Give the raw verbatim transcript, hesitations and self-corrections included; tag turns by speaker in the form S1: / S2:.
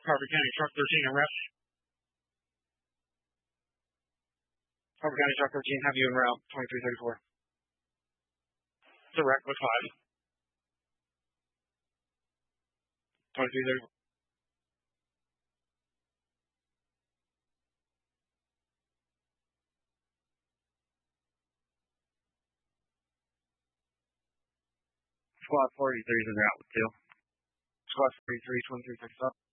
S1: Harford County Truck thirteen and route. Harford County Truck thirteen, have you en route twenty-three thirty-four. Direct with five. twenty-three thirty-four. Squad forty-three is en route with two. Squad forty-three, twenty-three thirty-five.